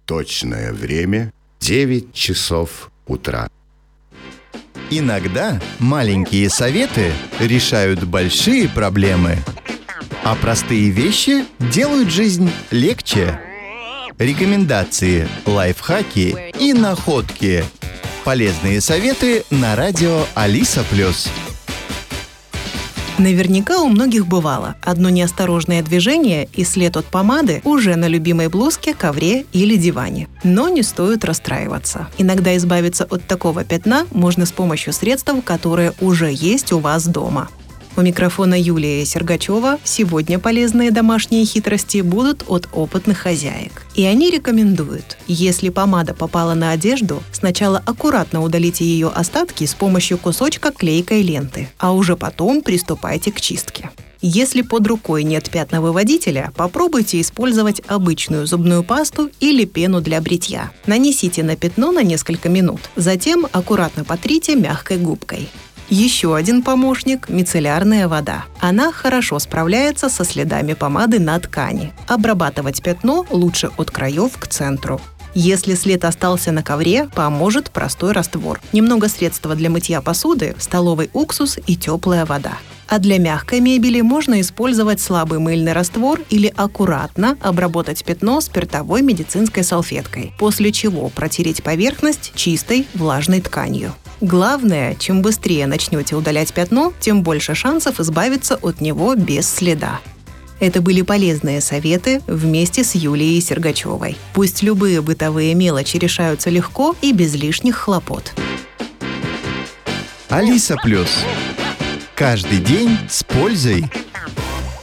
Точное время 9 часов утра. Иногда маленькие советы решают большие проблемы, а простые вещи делают жизнь легче. Рекомендации, лайфхаки и находки. Полезные советы на радио Алиса+. Наверняка у многих бывало одно неосторожное движение и след от помады уже на любимой блузке, ковре или диване. Но не стоит расстраиваться. Иногда избавиться от такого пятна можно с помощью средств, которые уже есть у вас дома. У микрофона Юлия Сергачева. Сегодня полезные домашние хитрости будут от опытных хозяек. И они рекомендуют, если помада попала на одежду, сначала аккуратно удалите ее остатки с помощью кусочка клейкой ленты, а уже потом приступайте к чистке. Если под рукой нет пятновыводителя, попробуйте использовать обычную зубную пасту или пену для бритья. Нанесите на пятно на несколько минут, затем аккуратно потрите мягкой губкой. Еще один помощник – мицеллярная вода. Она хорошо справляется со следами помады на ткани. Обрабатывать пятно лучше от краев к центру. Если след остался на ковре, поможет простой раствор. Немного средства для мытья посуды, столовый уксус и теплая вода. А для мягкой мебели можно использовать слабый мыльный раствор или аккуратно обработать пятно спиртовой медицинской салфеткой, после чего протереть поверхность чистой влажной тканью. Главное, чем быстрее начнете удалять пятно, тем больше шансов избавиться от него без следа. Это были полезные советы вместе с Юлией Сергачевой. Пусть любые бытовые мелочи решаются легко и без лишних хлопот. Алиса+. Каждый день с пользой.